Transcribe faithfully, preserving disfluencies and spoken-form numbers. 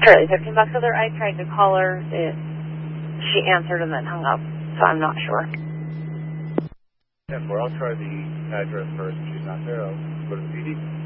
Charlie thirteen bucks other. I tried to call her. It, she answered and then hung up, so I'm not sure. ten four, I'll try the address first. If she's not there, I'll go to the P D.